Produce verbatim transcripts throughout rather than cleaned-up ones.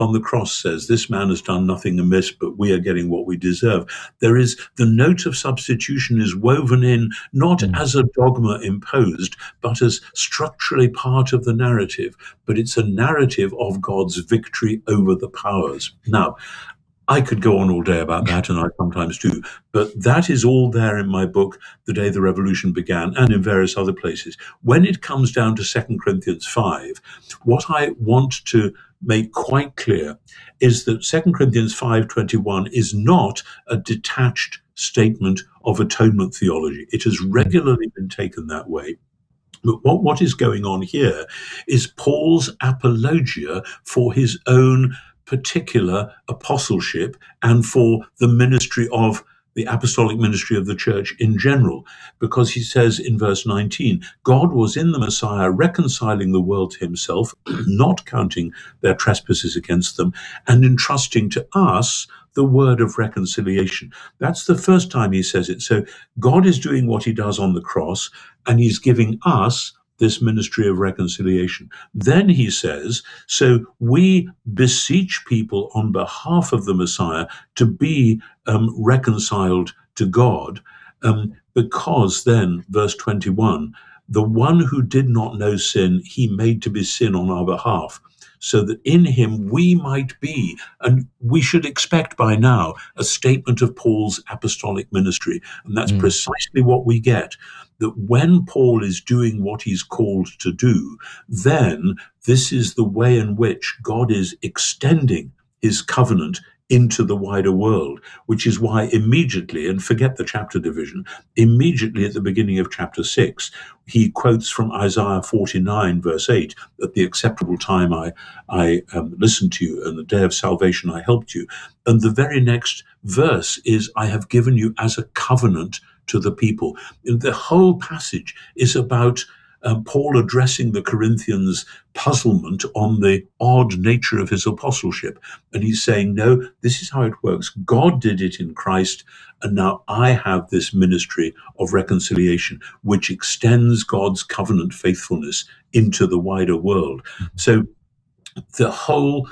on the cross says, this man has done nothing amiss, but we are getting what we deserve. There is the note of substitution is woven in, not mm. as a dogma imposed, but as structurally part of the narrative. But it's a narrative of God's victory over the powers. Now, I could go on all day about that, and I sometimes do, but that is all there in my book, The Day the Revolution Began, and in various other places. When it comes down to Second Corinthians five, what I want to make quite clear is that Second Corinthians five twenty-one is not a detached statement of atonement theology. It has regularly been taken that way. But what, what is going on here is Paul's apologia for his own particular apostleship and for the ministry of the apostolic ministry of the church in general, because he says in verse nineteen, God was in the Messiah reconciling the world to himself, not counting their trespasses against them, and entrusting to us the word of reconciliation. That's the first time he says it. So God is doing what he does on the cross, and he's giving us this ministry of reconciliation. Then he says, so we beseech people on behalf of the Messiah to be um, reconciled to God, um, because then, verse twenty-one, the one who did not know sin, he made to be sin on our behalf, so that in him we might be, and we should expect by now a statement of Paul's apostolic ministry, and that's mm. precisely what we get. That when Paul is doing what he's called to do, then this is the way in which God is extending his covenant into the wider world, which is why immediately, and forget the chapter division, immediately at the beginning of chapter six, he quotes from Isaiah forty-nine, verse eight, at the acceptable time I, I um, listened to you, and the day of salvation I helped you. And the very next verse is, I have given you as a covenant to the people. The whole passage is about uh, Paul addressing the Corinthians' puzzlement on the odd nature of his apostleship. And he's saying, no, this is how it works. God did it in Christ, and now I have this ministry of reconciliation, which extends God's covenant faithfulness into the wider world. So the whole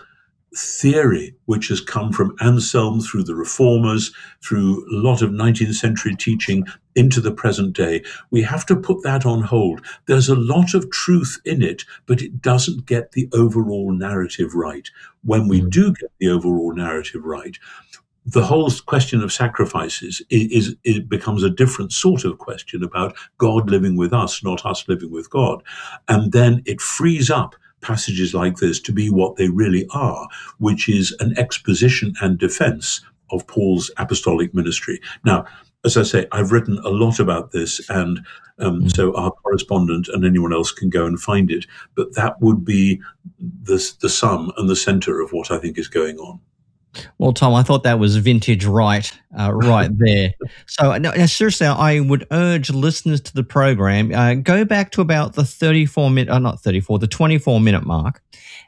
theory, which has come from Anselm through the Reformers, through a lot of nineteenth century teaching into the present day, we have to put that on hold. There's a lot of truth in it, but it doesn't get the overall narrative right. When we mm. do get the overall narrative right, the whole question of sacrifices is, is it becomes a different sort of question about God living with us, not us living with God. And then it frees up passages like this to be what they really are, which is an exposition and defense of Paul's apostolic ministry. Now, as I say, I've written a lot about this, and um, mm. so our correspondent and anyone else can go and find it, but that would be the, the sum and the center of what I think is going on. Well, Tom, I thought that was vintage right, uh, right there. So, no, seriously, I would urge listeners to the program, uh, go back to about the thirty-four minute, uh, not thirty-four, the twenty-four minute mark,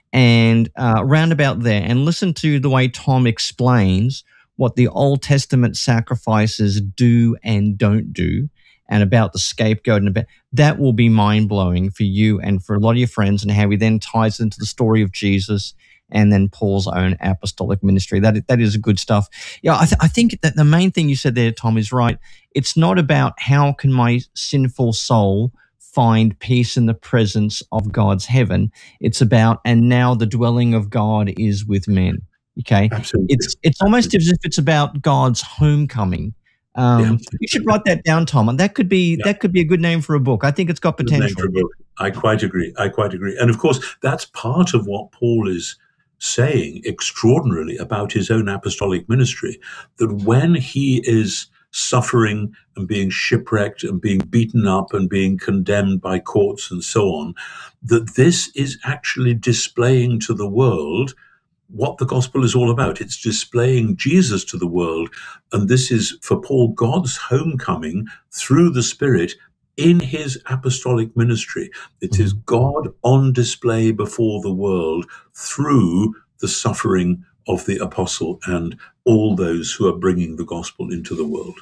and uh, round about there, and listen to the way Tom explains what the Old Testament sacrifices do and don't do, and about the scapegoat, and about that will be mind blowing for you and for a lot of your friends, and how he then ties into the story of Jesus and then Paul's own apostolic ministry. That that is good stuff. Yeah, I, th- I think that the main thing you said there, Tom, is right. It's not about how can my sinful soul find peace in the presence of God's heaven. It's about, and now the dwelling of God is with men. Okay, absolutely. It's it's almost as if it's about God's homecoming. Um, yeah. You should write that down, Tom, and that could be yeah. that could be a good name for a book. I think it's got potential. I quite agree. I quite agree. And of course, that's part of what Paul is saying extraordinarily about his own apostolic ministry, that when he is suffering and being shipwrecked and being beaten up and being condemned by courts and so on, that this is actually displaying to the world what the gospel is all about. It's displaying Jesus to the world. And this is, for Paul, God's homecoming through the Spirit in his apostolic ministry. It is God on display before the world through the suffering of the apostle and all those who are bringing the gospel into the world.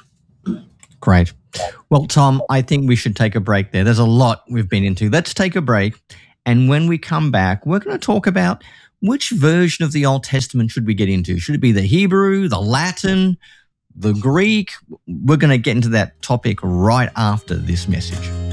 Great. Well, Tom, I think we should take a break there. There's a lot we've been into. Let's take a break. And when we come back, we're going to talk about which version of the Old Testament should we get into? Should it be the Hebrew, the Latin, the Greek? We're going to get into that topic right after this message.